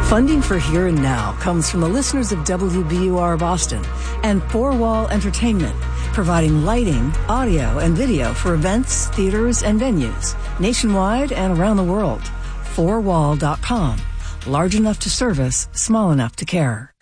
Funding for Here and Now comes from the listeners of WBUR Boston and Four Wall Entertainment, providing lighting, audio, and video for events, theaters, and venues nationwide and around the world. 4wall.com. Large enough to service, small enough to care.